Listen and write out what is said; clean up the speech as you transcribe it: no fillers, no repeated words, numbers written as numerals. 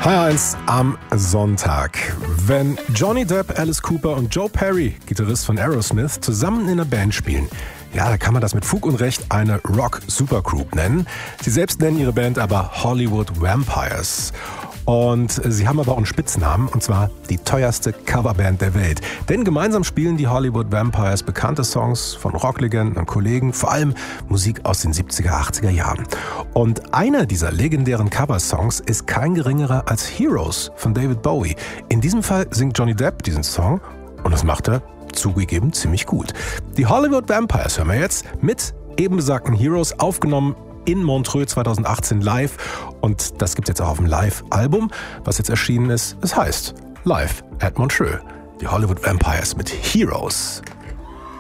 HR1 am Sonntag. Wenn Johnny Depp, Alice Cooper und Joe Perry, Gitarrist von Aerosmith, zusammen in einer Band spielen, ja, da kann man das mit Fug und Recht eine Rock-Supergroup nennen. Sie selbst nennen ihre Band aber Hollywood Vampires. Und sie haben aber auch einen Spitznamen, und zwar die teuerste Coverband der Welt. Denn gemeinsam spielen die Hollywood Vampires bekannte Songs von Rocklegenden und Kollegen, vor allem Musik aus den 70er, 80er Jahren. Und einer dieser legendären Coversongs ist kein geringerer als Heroes von David Bowie. In diesem Fall singt Johnny Depp diesen Song und das macht er zugegeben ziemlich gut. Die Hollywood Vampires hören wir jetzt mit eben besagten Heroes, aufgenommen in Montreux 2018 live, und das gibt's jetzt auch auf dem Live-Album, was jetzt erschienen ist. Es heißt Live at Montreux. Die Hollywood Vampires mit Heroes.